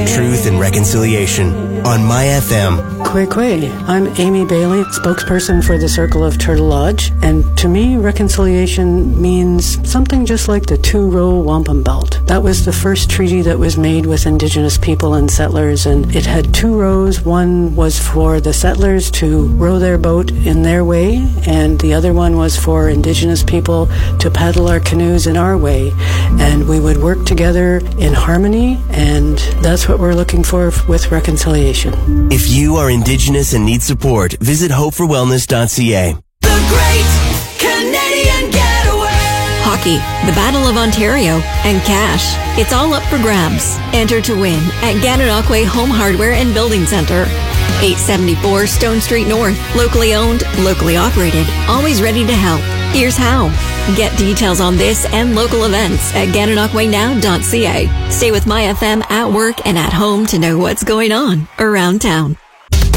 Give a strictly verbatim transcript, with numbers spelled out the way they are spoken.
truth and reconciliation on My F M. Kwe Kwe. I'm Amy Bailey, spokesperson for the Circle of Turtle Lodge, and to me, reconciliation means something just like the two-row wampum belt. That was the first treaty that was made with Indigenous people and settlers, and it had two rows. One was for the settlers to row their boat in their way, and the other one was for Indigenous people to paddle our canoes in our way, and we would work together in harmony, and that's what we're looking for with reconciliation. If you are Indigenous and need support, visit hope for wellness dot c a. The Great Canadian Getaway. Hockey, the Battle of Ontario, and cash. It's all up for grabs. Enter to win at Gananoque Home Hardware and Building Center. eight seventy-four Stone Street North. Locally owned, locally operated. Always ready to help. Here's how. Get details on this and local events at Gananoque now dot c a. Stay with My F M at work and at home to know what's going on around town.